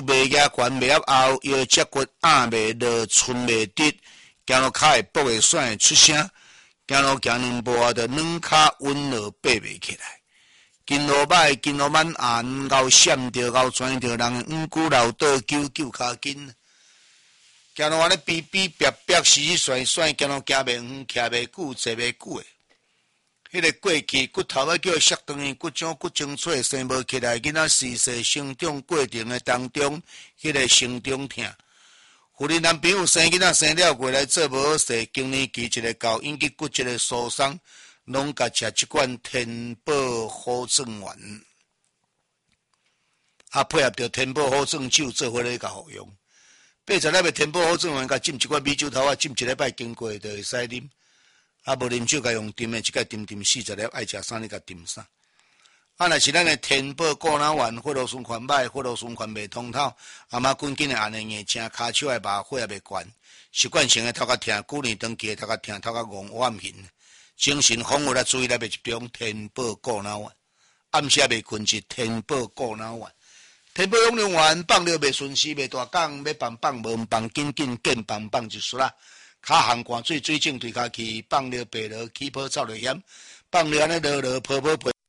未牙悬未压后，腰脊骨压未落，寸未直，行路骹会跛会甩会出声，行路行两步啊，就软骹稳落爬袂起来。筋路歹，筋路慢按，后闪着，后传着，人五谷老倒，救骹筋。行路安尼逼逼逼逼，死甩甩，行路行袂远，徛袂久，坐袂久诶。迄个过去骨头要叫摔断去，骨掌骨精髓生无起来，囡仔时势成长过程诶当中，迄个成长痛。有的男朋友生囡仔生了过来做无好势，经年期一个到，引起骨质诶疏松，拢甲食即款天宝好状丸，配合着天宝好状酒做伙咧甲服用。80粒诶天宝好状丸，甲浸一罐米酒头啊，浸一礼拜经过就会使啉。无啉酒，甲用啉诶，即个啉40粒，爱食啥你甲啉啥。若是咱诶天宝固脑丸，血路循环歹，血路循环袂通透，阿妈紧紧诶按诶硬正，骹手诶麻火也袂悬，习惯性诶头壳疼，久年长期诶头壳疼，头壳戆暗形，精神恍惚啊，注意力袂集中。天宝固脑丸，暗时袂困是天宝固脑丸。天宝养生丸放了袂顺时，袂大讲，要放无放，紧见放一束啦。骹汗汗水水肿对骹去，放了白落起泡走就险，放了安尼落泡